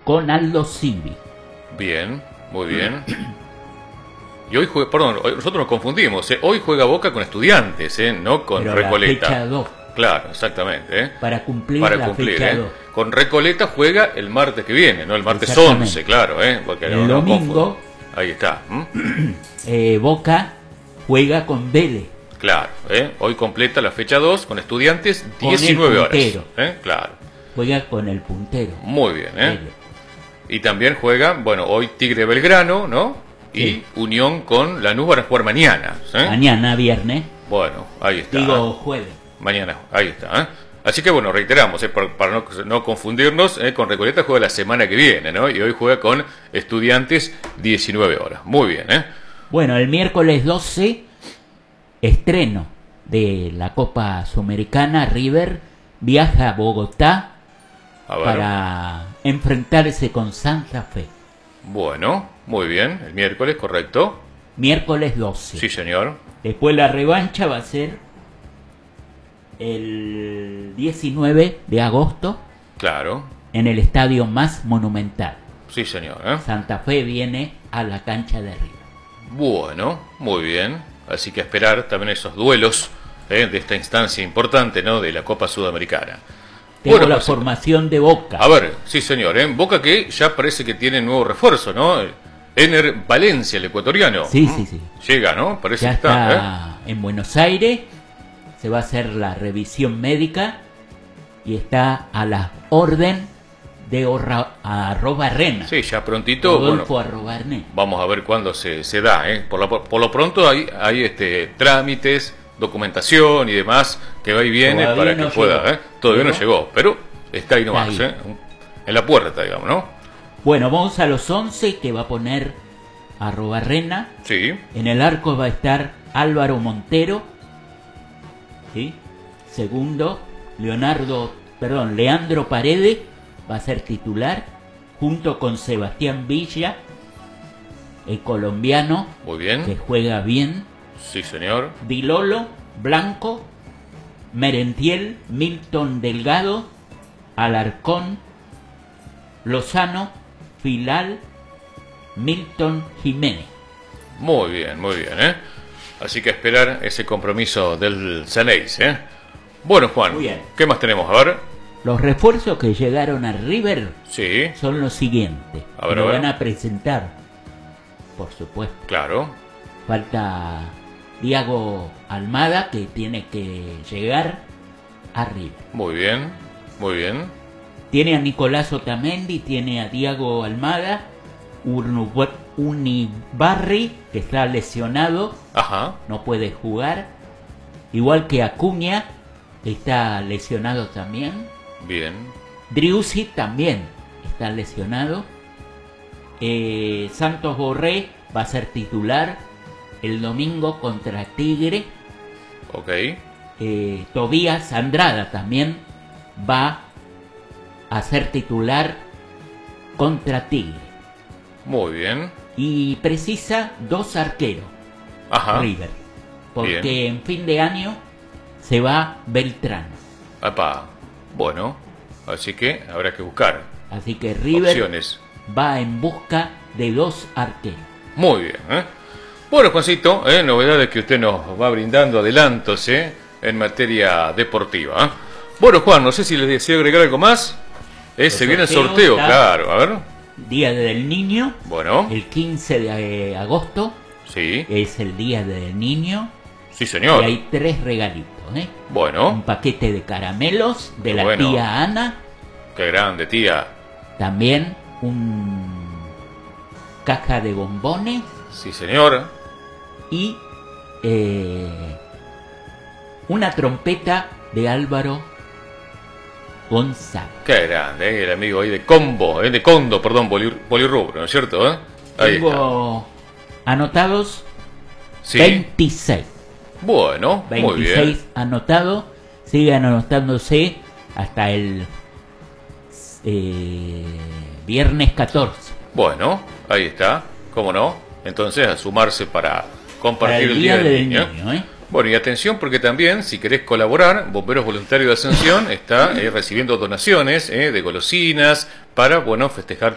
con Aldo Civi. Bien, muy bien. Y hoy juega, perdón, nosotros nos confundimos, hoy juega Boca con Estudiantes, no con Pero Recoleta. La fecha 2. Claro, exactamente. Para cumplir la fecha 2. Con Recoleta juega el martes que viene, no el martes 11, claro, porque el domingo. Ahí está. Boca juega con Vélez. Claro, hoy completa la fecha 2 con Estudiantes, 19 horas. Claro. Juega con el puntero. Muy bien, Y también juega, bueno, hoy Tigre Belgrano, ¿no? Y sí. Unión con Lanús van a jugar mañana. Mañana, viernes. Bueno, ahí está. Digo, jueves. Mañana, ahí está. Así que bueno, reiteramos, para no confundirnos, con Recoleta juega la semana que viene, ¿no? Y hoy juega con Estudiantes 19 horas. Muy bien, Bueno, el miércoles 12, estreno de la Copa Sudamericana. River viaja a Bogotá para enfrentarse con Santa Fe. Bueno, muy bien, el miércoles, correcto. Miércoles 12. Sí, señor. Después la revancha va a ser el 19 de agosto. Claro. En el estadio más monumental. Sí, señor. Santa Fe viene a la cancha de River. Bueno, muy bien. Así que esperar también esos duelos de esta instancia importante, ¿no? De la Copa Sudamericana. Tengo la formación de Boca. A ver, sí, señor. Boca que ya parece que tiene nuevo refuerzo, ¿no? Ener Valencia, el ecuatoriano. Sí, sí, sí. Llega, ¿no? Parece ya que está en Buenos Aires. Se va a hacer la revisión médica y está a la orden de Arrobarrena. Sí, ya prontito. Rodolfo Arrobarena. Vamos a ver cuándo se da. Por lo pronto hay trámites, documentación y demás que va y viene. Todavía para que pueda. Todavía no llegó, pero está ahí nomás, en la puerta, digamos, ¿no? Bueno, vamos a los 11 que va a poner Arrobarena. Sí. En el arco va a estar Álvaro Montero. ¿Sí? Segundo, Leandro Paredes va a ser titular, junto con Sebastián Villa, el colombiano. Muy bien. Que juega bien. Sí, señor. Dilolo, Blanco, Merentiel, Milton Delgado, Alarcón, Lozano, Filal, Milton Jiménez. Muy bien, Así que esperar ese compromiso del Ceneice, Bueno, Juan, muy bien. ¿Qué más tenemos? A ver. Los refuerzos que llegaron a River son los siguientes. Lo van a presentar, por supuesto. Claro. Falta Diego Almada, que tiene que llegar a River. Muy bien. Tiene a Nicolás Otamendi, tiene a Diego Almada, Unibarri, que está lesionado. Ajá. No puede jugar. Igual que Acuña, que está lesionado también. Bien. Driussi también está lesionado. Santos Borré va a ser titular el domingo contra Tigre. Ok. Tobías Andrada también va a ser titular contra Tigre. Muy bien. Y precisa 2 arqueros. Ajá. River. Porque en fin de año se va Beltrán. Apá. Bueno, así que habrá que buscar. Así que River opciones. Va en busca de 2 arqueros. Muy bien. Bueno, Juancito, novedades que usted nos va brindando, adelantos en materia deportiva. Bueno, Juan, no sé si le deseo agregar algo más. Se viene el sorteo, claro. A ver. Día del Niño. Bueno. El 15 de agosto. Sí. Es el Día del Niño. Sí, señor. Y hay 3 regalitos, Bueno. Un paquete de caramelos de la tía Ana. Qué grande, tía. También caja de bombones. Sí, señor. Y una trompeta de Álvaro González. Qué grande, el amigo ahí de Condo, Polirrubro, ¿no es cierto? Ahí tengo anotados 26. Bueno, 26 muy bien. Anotados. Sigan anotándose hasta el viernes 14. Bueno, ahí está, cómo no. Entonces a sumarse para compartir el Día del Niño. Bueno, y atención porque también, si querés colaborar, Bomberos Voluntarios de Ascensión está recibiendo donaciones de golosinas para, festejar